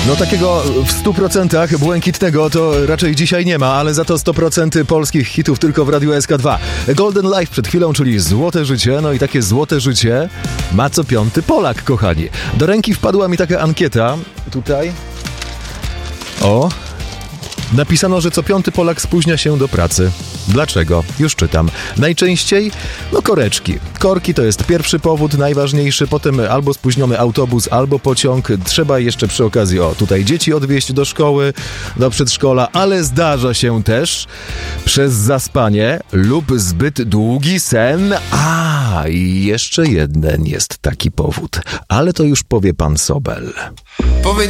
No takiego w 100% błękitnego to raczej dzisiaj nie ma, ale za to 100% polskich hitów tylko w Radiu SK2. Golden Life przed chwilą, czyli złote życie, no i takie złote życie ma co piąty Polak, kochani. Do ręki wpadła mi taka ankieta, tutaj, napisano, że co piąty Polak spóźnia się do pracy. Dlaczego? Już czytam. Najczęściej, koreczki. Korki to jest pierwszy powód, najważniejszy, potem albo spóźniony autobus, albo pociąg. Trzeba jeszcze przy okazji, tutaj dzieci odwieźć do szkoły, do przedszkola, ale zdarza się też przez zaspanie lub zbyt długi sen. I jeszcze jeden jest taki powód, ale to już powie pan Sobel.